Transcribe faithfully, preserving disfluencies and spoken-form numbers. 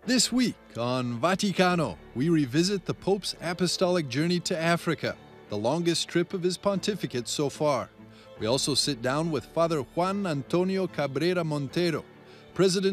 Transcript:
This week on Vaticano, we revisit the Pope's apostolic journey to Africa, the longest trip of his pontificate so far. We also sit down with Father Juan Antonio Cabrera Montero, President